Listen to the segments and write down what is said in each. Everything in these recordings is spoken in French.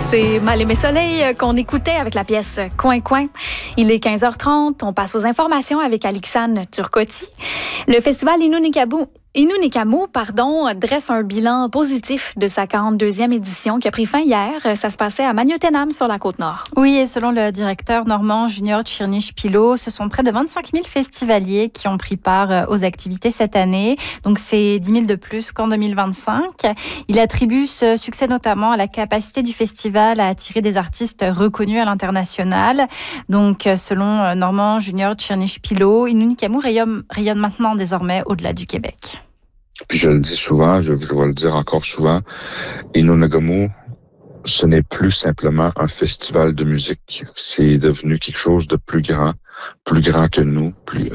C'est Mal aimé soleil qu'on écoutait avec la pièce Coin Coin. Il est 15h30. On passe aux informations avec Alixane Turcotti. Le festival Inunikamu, dresse un bilan positif de sa 42e édition qui a pris fin hier. Ça se passait à Magnotenam sur la Côte-Nord. Oui, et selon le directeur normand Junior Tchirnich-Pilot, ce sont près de 25 000 festivaliers qui ont pris part aux activités cette année. Donc, c'est 10 000 de plus qu'en 2025. Il attribue ce succès notamment à la capacité du festival à attirer des artistes reconnus à l'international. Donc, selon Normand Junior Tchirnich-Pilot, Inunikamu rayonne maintenant désormais au-delà du Québec. Puis je le dis souvent, je vais le dire encore souvent, Inunikamu, ce n'est plus simplement un festival de musique. C'est devenu quelque chose de plus grand que nous.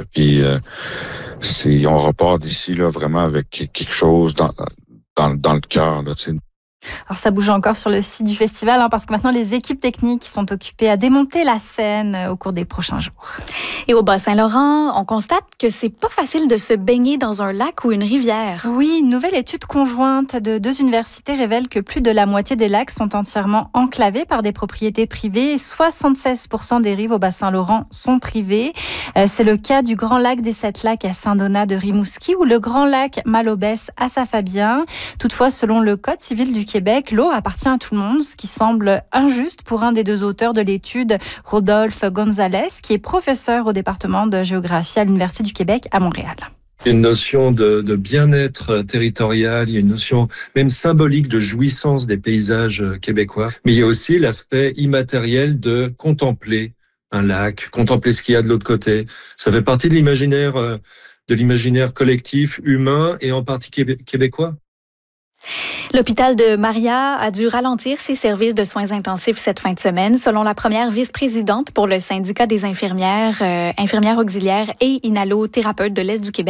On repart d'ici là vraiment avec quelque chose dans le cœur. Là, tu sais. Alors ça bouge encore sur le site du festival parce que maintenant les équipes techniques sont occupées à démonter la scène au cours des prochains jours. Et au Bas-Saint-Laurent, on constate que c'est pas facile de se baigner dans un lac ou une rivière. Oui, une nouvelle étude conjointe de 2 universités révèle que plus de la moitié des lacs sont entièrement enclavés par des propriétés privées et 76% des rives au Bas-Saint-Laurent sont privées. C'est le cas du Grand Lac des 7 Lacs à Saint-Donat de Rimouski ou le Grand Lac Malobès à Saint-Fabien. Toutefois, selon le Code civil du Québec, l'eau appartient à tout le monde, ce qui semble injuste pour un des 2 auteurs de l'étude, Rodolphe Gonzalez, qui est professeur au département de géographie à l'Université du Québec à Montréal. Il y a une notion de bien-être territorial, il y a une notion même symbolique de jouissance des paysages québécois, mais il y a aussi l'aspect immatériel de contempler un lac, contempler ce qu'il y a de l'autre côté. Ça fait partie de l'imaginaire collectif, humain et en partie québécois. L'hôpital de Maria a dû ralentir ses services de soins intensifs cette fin de semaine, selon la première vice-présidente pour le syndicat des infirmières auxiliaires et inhalothérapeutes de l'Est du Québec.